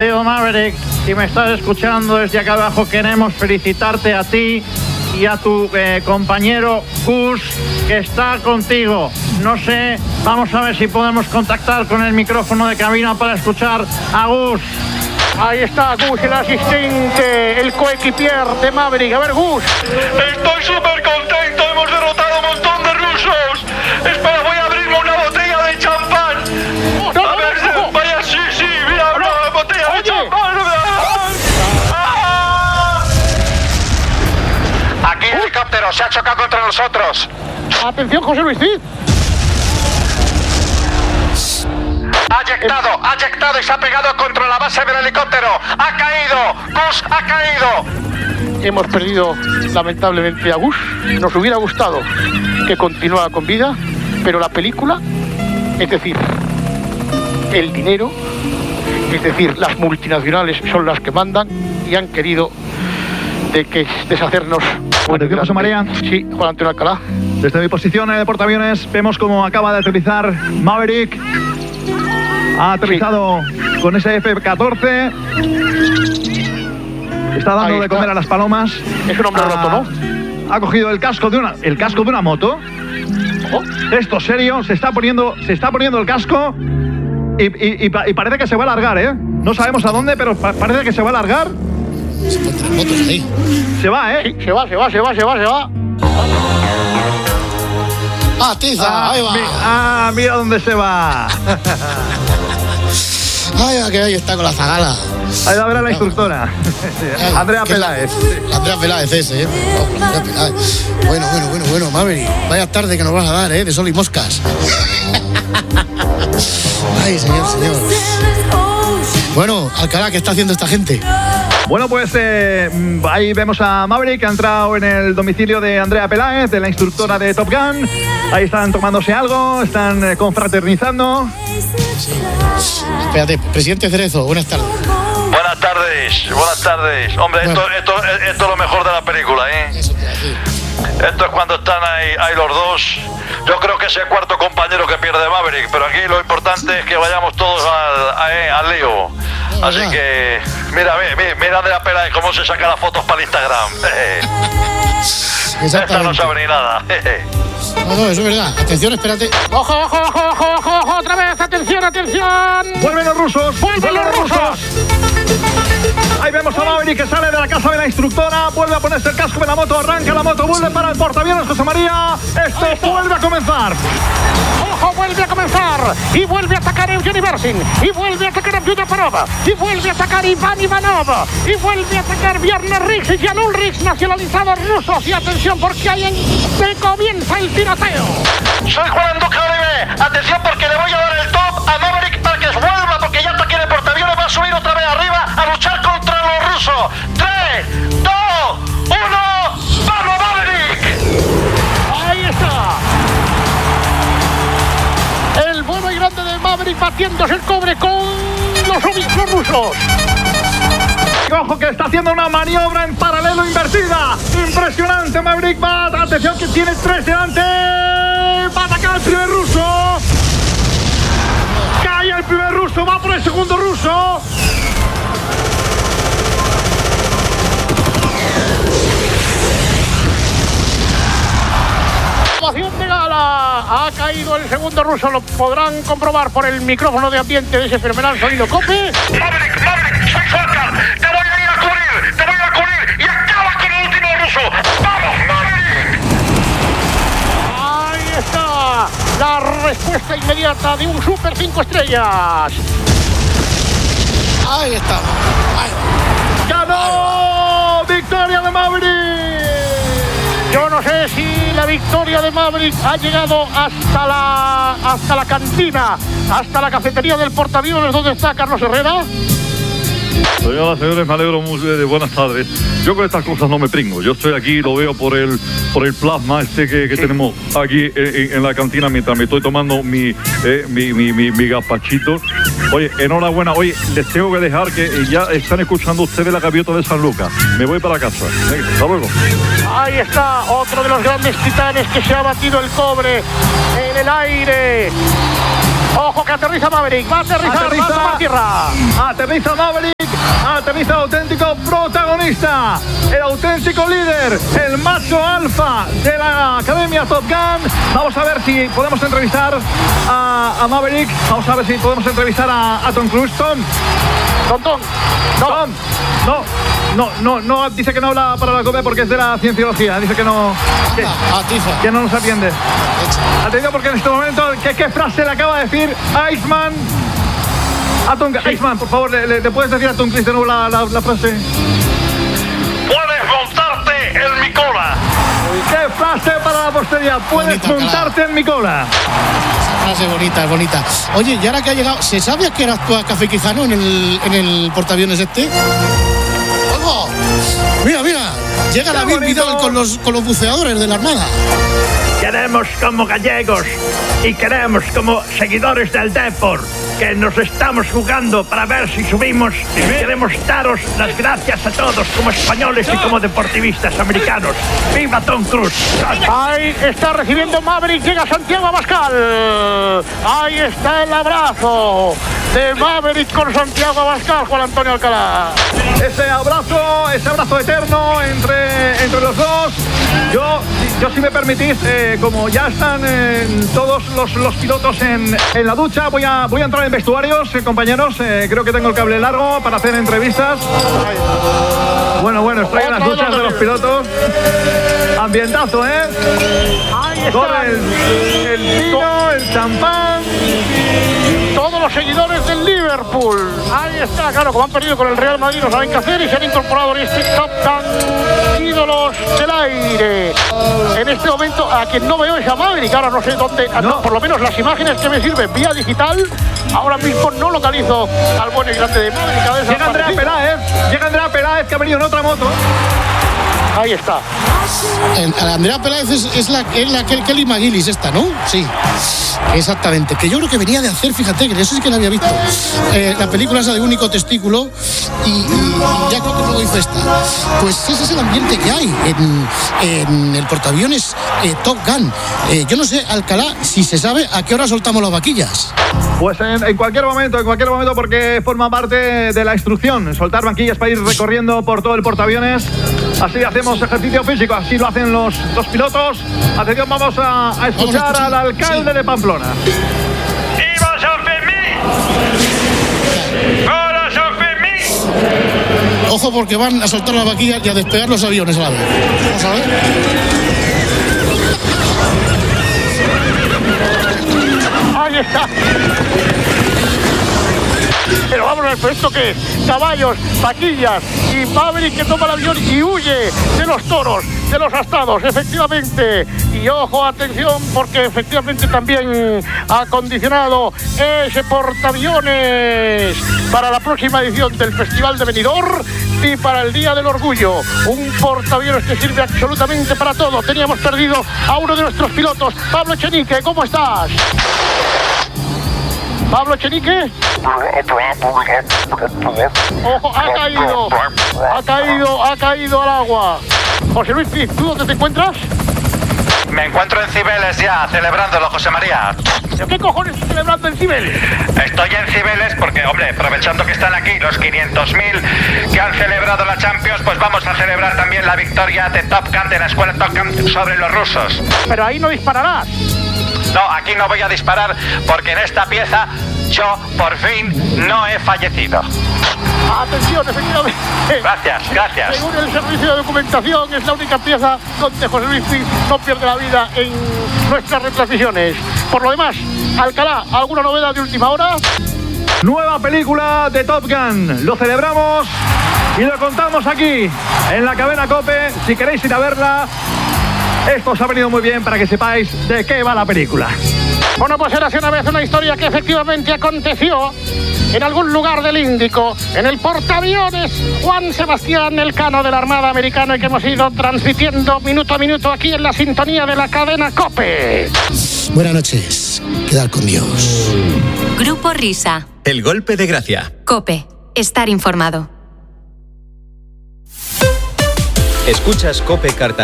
Tío Maverick, si me estás escuchando desde acá abajo, queremos felicitarte a ti y a tu compañero Gus, que está contigo. No sé, vamos a ver si podemos contactar con el micrófono de cabina para escuchar a Gus. Ahí está Gus, el asistente, el coequipier de Maverick. A ver, Gus. Estoy súper contento, hemos derrotado a un montón de rusos. Espera, voy a abrirme una botella de champán. A ver, vaya, sí, mira, una botella de champán. Aquí el helicóptero, se ha chocado contra nosotros. Atención, José Luis Cid. Ha eyectado y se ha pegado contra la base del helicóptero. Ha caído, Gus ha caído. Hemos perdido lamentablemente a Gus. Nos hubiera gustado que continuara con vida, pero la película, es decir, el dinero, es decir, las multinacionales son las que mandan y han querido deshacernos. Atención, José María. Sí, Juan Antonio Alcalá. Desde mi posición en el portaaviones vemos cómo acaba de aterrizar Maverick. Ha aterrizado con ese F-14. Está dando de comer a las palomas. Es un hombre roto, ¿no? Ha cogido el casco de una moto. Esto serio, se está poniendo el casco y parece que se va a largar, ¿eh? No sabemos a dónde, pero parece que se va a largar. Se encuentran motos ahí. Se va, ¿eh? Sí, se va. ¡Ah, tiza! ¡Ahí va! Mira dónde se va. ¡Ay, va, que ahí está con la zagala! Ahí va a ver a la instructora. Andrea Peláez. Andrea Peláez ese, ¿eh? Oh, Andrea Peláez. Bueno, Maverick. Vaya tarde que nos vas a dar, ¿eh? De sol y moscas. Ay, señor. Bueno, Alcalá, ¿qué está haciendo esta gente? Bueno, pues ahí vemos a Maverick, que ha entrado en el domicilio de Andrea Peláez, de la instructora de Top Gun. Ahí están tomándose algo, están confraternizando. Espérate, presidente Cerezo, buenas tardes. Buenas tardes. Hombre, bueno. Esto es lo mejor de la película, ¿eh? Eso te iba a decir. Esto es cuando están ahí los dos. Yo creo que es el cuarto compañero que pierde Maverick, pero aquí lo importante es que vayamos todos al lío. Así que, mira de la pela de cómo se saca las fotos para el Instagram. Esta no sabe ni nada. No, eso es verdad. Atención, espérate. ¡Ojo! ¡Otra vez! ¡Atención! ¡Vuelven los rusos! Ahí vemos a Maverick que sale de la casa de la instructora, vuelve a ponerse el casco de la moto, arranca la moto, vuelve para el portaaviones, José María. Esto vuelve a comenzar. ¡Ojo! Vuelve a comenzar. Y vuelve a atacar Evgeny Bersin. Y vuelve a atacar a Yulia Parova. Y vuelve a atacar Iván Ivanov. Y vuelve a atacar Viernes Riggs y Jan Ulrichs, nacionalizados rusos. Y atención, porque ahí comienza el tiroteo. Soy Juan Duque Olive. Atención, porque le voy a dar el top a Maverick para que vuelva, porque ya está aquí en el portaaviones, va a subir otra vez arriba a luchar contra los rusos. 3, 2, 1, ¡vamos, Maverick! Ahí está. El bueno y grande de Maverick batiéndose el cobre con los rusos. Ojo que está haciendo una maniobra en paralelo invertida. Impresionante, Maverick va. Atención que tiene 3 delante. Va a atacar el primer ruso. Cae el primer ruso, va por el segundo ruso. De gala. Ha caído el segundo ruso, lo podrán comprobar por el micrófono de ambiente de ese fenomenal sonido Cope. Maverick, soy Falcon, te voy a ir a cubrir y acabas con el último ruso. ¡Vamos, Maverick! Ahí está la respuesta inmediata de un Super 5 estrellas. Ahí está. ¡Ganó! ¡Victoria de Maverick! Yo no sé si la victoria de Maverick ha llegado hasta la cantina, hasta la cafetería del portaaviones donde está Carlos Herrera. Señoras y señores, me alegro mucho de buenas tardes. Yo con estas cosas no me pringo. Yo estoy aquí, lo veo por el plasma que tenemos aquí en la cantina mientras me estoy tomando mi gazpachito. Oye, enhorabuena. Oye, les tengo que dejar que ya están escuchando ustedes la gaviota de San Lucas. Me voy para casa. Venga, hasta luego. Ahí está otro de los grandes titanes que se ha batido el cobre en el aire. Ojo que aterriza Maverick, va a aterrizar, va a tomar tierra. Aterriza Maverick. aterriza el auténtico protagonista, el auténtico líder, el macho alfa de la Academia Top Gun. Vamos a ver si podemos entrevistar a Maverick. Vamos a ver si podemos entrevistar a Tom Cruise. Tom, dice que no habla para la COPE porque es de la cienciología. Dice que no, que no nos atiende. Atendido porque en este momento, ¿qué frase le acaba de decir Iceman? Iceman, por favor, ¿le puedes decir a Tom Cruise de nuevo la frase? Puedes montarte en mi cola. ¿Qué frase para la posteridad? Puedes bonita, montarte en mi cola. Frase bonita. Oye, y ahora que ha llegado, ¿se sabe a qué hora actúa Café Quijano en el portaaviones este? ¡Ojo! Mira, llega David Vidal con los buceadores de la Armada. Queremos como gallegos y queremos como seguidores del Depor que nos estamos jugando para ver si subimos. Queremos daros las gracias a todos como españoles y como deportivistas americanos. ¡Viva Tom Cruise! Ahí está recibiendo Maverick, llega Santiago Abascal. Ahí está el abrazo de Maverick con Santiago Abascal, Juan Antonio Alcalá. Ese abrazo eterno entre los dos. Yo si me permitís, como ya están todos los pilotos en la ducha, voy a entrar en vestuarios, compañeros. Creo que tengo el cable largo para hacer entrevistas. Bueno, estoy en las duchas de los pilotos. Ambientazo, ¿eh? Corre el vino, el champán. Todos los seguidores del Liverpool. Ahí está, claro, como han perdido con el Real Madrid, no saben qué hacer y se han incorporado en este Top Gun ídolos del aire. En este momento, a quien no veo es a Maverick, ahora no sé dónde, no, por lo menos las imágenes que me sirven vía digital, ahora mismo no localizo al bueno y grande de Maverick. Llega Andrea Peláez, que ha venido en otra moto. Ahí está. Andrea Peláez es la Kelly McGillis esta, ¿no? Sí, exactamente. Que yo creo que venía de hacer, fíjate, que eso sí que la había visto. La película esa de Único Testículo y ya creo que luego hizo esta. Pues ese es el ambiente que hay en el portaaviones Top Gun. Yo no sé, Alcalá, si se sabe a qué hora soltamos las vaquillas. Pues en cualquier momento, porque forma parte de la instrucción. Soltar vaquillas para ir recorriendo por todo el portaaviones. Así hacemos ejercicio físico, así lo hacen los pilotos. Atención, vamos a escuchar al alcalde de Pamplona. ¡Viva San Fermín! ¡Hola, San Fermín! Ojo, porque van a soltar las vaquillas y a despegar los aviones a la vez. Vamos a ver. Ahí está. Pero vamos a ver, ¿esto qué es? Caballos, vaquillas y Maverick que toma el avión y huye de los toros, de los astados, efectivamente. Y ojo, atención, porque efectivamente también ha acondicionado ese portaaviones para la próxima edición del Festival de Benidorm y para el Día del Orgullo. Un portaaviones que sirve absolutamente para todo. Teníamos perdido a uno de nuestros pilotos, Pablo Echenique. ¿Cómo estás? Pablo Echenique. Ojo, ha caído al agua. José Luis Piz, ¿tú dónde te encuentras? Me encuentro en Cibeles ya, celebrándolo, José María. ¿Pero qué cojones estás celebrando en Cibeles? Estoy en Cibeles porque, hombre, aprovechando que están aquí los 500.000 que han celebrado la Champions, pues vamos a celebrar también la victoria de Top Gun, de la escuela Top Gun sobre los rusos. Pero ahí no dispararás. No, aquí no voy a disparar porque en esta pieza yo, por fin, no he fallecido. Atención, efectivamente. Gracias. Según el servicio de documentación, es la única pieza donde José Luis Piz no pierde la vida en nuestras retransmisiones. Por lo demás, Alcalá, ¿alguna novedad de última hora? Nueva película de Top Gun. Lo celebramos y lo contamos aquí, en la cadena COPE. Si queréis ir a verla, esto os ha venido muy bien para que sepáis de qué va la película. Bueno, pues era hace una vez una historia que efectivamente aconteció en algún lugar del Índico, en el portaaviones Juan Sebastián Elcano de la Armada Americana, y que hemos ido transmitiendo minuto a minuto aquí en la sintonía de la cadena COPE. Buenas noches. Quedar con Dios. Grupo Risa. El golpe de gracia. COPE. Estar informado. Escuchas COPE Cartagena.